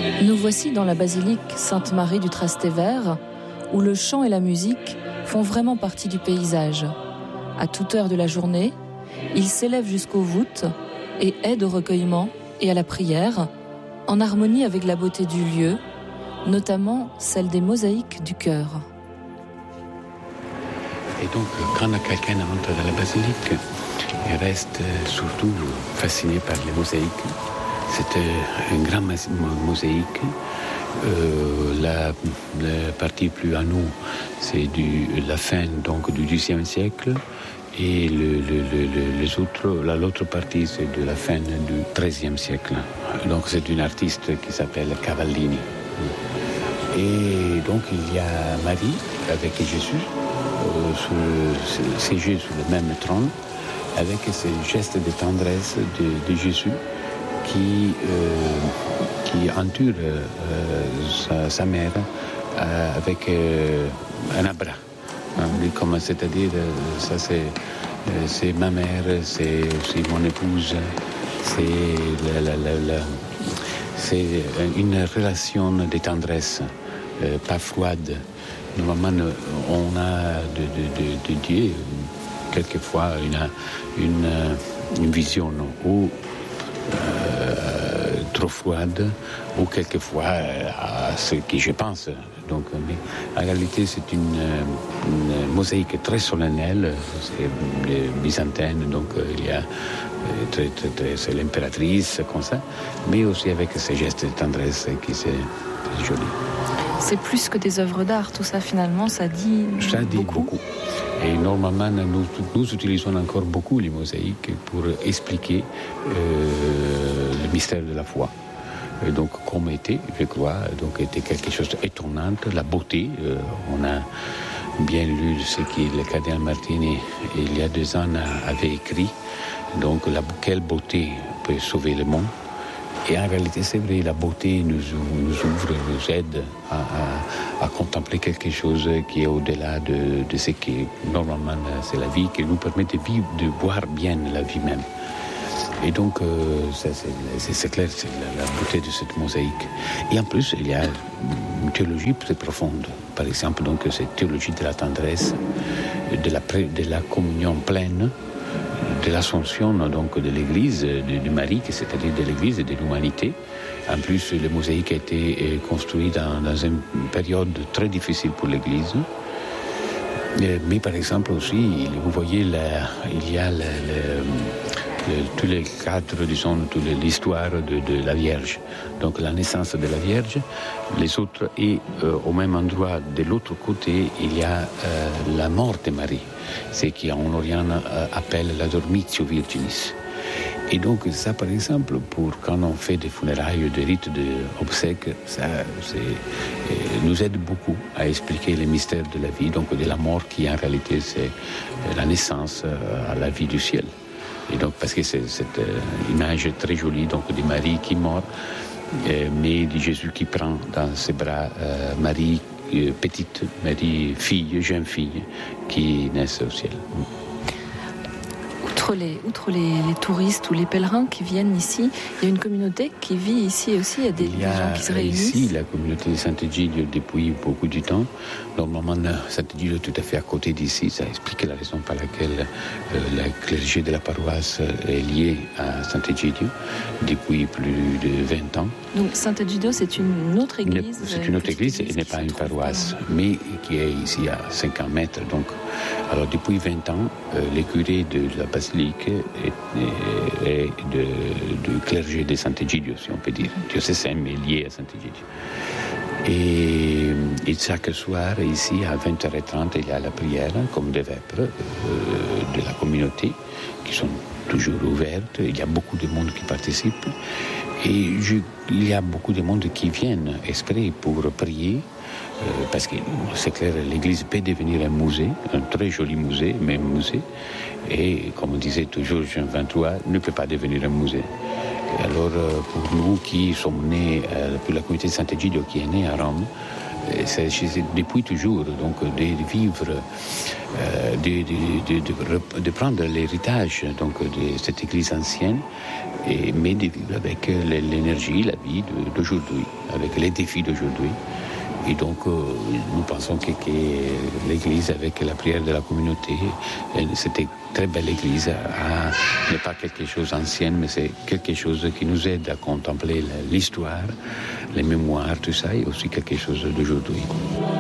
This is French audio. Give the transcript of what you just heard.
Nous voici dans la basilique Sainte-Marie du Trastevere, où le chant et la musique font vraiment partie du paysage. À toute heure de la journée, il s'élève jusqu'aux voûtes et aide au recueillement et à la prière, en harmonie avec la beauté du lieu, notamment celle des mosaïques du chœur. Et donc, quand quelqu'un entre dans la basilique, il reste surtout fasciné par les mosaïques. C'est une grande mosaïque. La partie plus à nous, c'est la fin donc, du XIe siècle. Et l'autre partie, c'est de la fin du XIIIe siècle. Donc c'est une artiste qui s'appelle Cavallini. Et donc il y a Marie avec Jésus, siégée sur le même trône, avec ces gestes de tendresse de Jésus qui entoure sa mère avec un abra. C'est-à-dire, ça c'est ma mère, c'est aussi mon épouse, c'est une relation de tendresse, pas froide. Normalement, on a de Dieu, quelquefois, une vision ou trop froide, ou quelquefois à ce que je pense. Donc, mais en réalité, c'est une mosaïque très solennelle, c'est byzantine, donc il y a c'est l'impératrice, comme ça, mais aussi avec ces gestes de tendresse qui c'est joli. C'est plus que des œuvres d'art, tout ça finalement, ça dit beaucoup. Et normalement, nous utilisons encore beaucoup les mosaïques pour expliquer le mystère de la foi. Donc, comme était, je crois, donc était quelque chose d'étonnant, la beauté. On a bien lu ce que le cardinal Martini, il y a 2 ans, avait écrit. Donc, quelle beauté peut sauver le monde. Et en réalité, c'est vrai, la beauté nous ouvre, nous aide à contempler quelque chose qui est au-delà de ce qui, normalement, c'est la vie, qui nous permet de vivre, de voir bien la vie même. Et donc, c'est clair, c'est la beauté de cette mosaïque. Et en plus, il y a une théologie très profonde. Par exemple, donc, cette théologie de la tendresse, de la communion pleine, de l'ascension donc, de l'Église, de Marie, c'est-à-dire de l'Église et de l'humanité. En plus, le mosaïque a été construit dans une période très difficile pour l'Église. Mais par exemple aussi, vous voyez, il y a tous les cadres, disons, toute l'histoire de la Vierge. Donc la naissance de la Vierge, les autres, et au même endroit, de l'autre côté, il y a la mort de Marie, ce qu'en Orient appelle la dormitio virginis. Et donc ça, par exemple, pour quand on fait des funérailles, des rites d'obsèques, ça nous aide beaucoup à expliquer les mystères de la vie, donc de la mort qui en réalité c'est la naissance à la vie du ciel. Et donc, parce que c'est cette image très jolie donc, de Marie qui meurt, mais de Jésus qui prend dans ses bras Marie, petite Marie, jeune fille, qui naît au ciel. Outre les touristes ou les pèlerins qui viennent ici, il y a une communauté qui vit ici aussi, il y a des gens qui se réunissent. Ici, la communauté de Sant'Egidio depuis beaucoup de temps. Normalement, Sant'Egidio est tout à fait à côté d'ici. Ça explique la raison par laquelle le clergé de la paroisse est lié à Sant'Egidio depuis plus de 20 ans. Donc Sant'Egidio, c'est une autre église. C'est une autre église, et n'est pas une paroisse, mais qui est ici à 50 mètres. Donc, alors depuis 20 ans, les curés de la basilique et du clergé de Sant'Egidio, si on peut dire, diocésain mais lié à Sant'Egidio. Et chaque soir, ici, à 20h30, il y a la prière, comme des vêpres de la communauté, qui sont toujours ouvertes. Il y a beaucoup de monde qui participe. Et il y a beaucoup de monde qui viennent exprès pour prier, parce que c'est clair, l'église peut devenir un musée, un très joli musée, mais un musée. Et comme on disait toujours, Jean XXIII ne peut pas devenir un musée. Et alors, pour nous qui sommes nés, pour la communauté de Sant'Egidio qui est née à Rome, C'est depuis toujours, donc de vivre, de prendre l'héritage donc de cette église ancienne, mais de vivre avec l'énergie, la vie d'aujourd'hui, avec les défis d'aujourd'hui. Et donc, nous pensons que l'église, avec la prière de la communauté, c'était une très belle église. N'est pas quelque chose d'ancien, mais c'est quelque chose qui nous aide à contempler l'histoire, les mémoires, tout ça, et aussi quelque chose d'aujourd'hui.